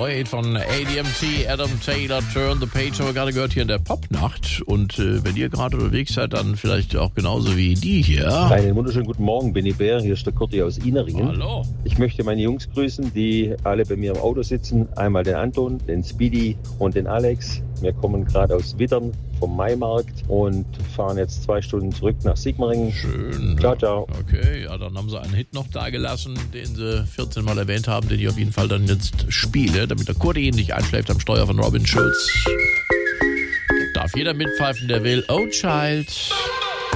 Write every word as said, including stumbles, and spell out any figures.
neue Hit von A D M T, Adam Taylor, Turn the Page, haben wir gerade gehört hier in der Popnacht. Und äh, wenn ihr gerade unterwegs seid, dann vielleicht auch genauso wie die hier. Einen wunderschönen guten Morgen, Benny Bär, hier ist der Kurti aus Ineringen. Hallo. Ich möchte meine Jungs grüßen, die alle bei mir im Auto sitzen. Einmal den Anton, den Speedy und den Alex. Wir kommen gerade aus Wittern vom Maimarkt und fahren jetzt zwei Stunden zurück nach Sigmaringen. Schön. Ciao, ciao. Okay, ja, dann haben sie einen Hit noch da gelassen, den sie vierzehn Mal erwähnt haben, den ich auf jeden Fall dann jetzt spiele, damit der Kurti nicht einschläft am Steuer von Robin Schulz. Darf jeder mitpfeifen, der will. Oh, Child.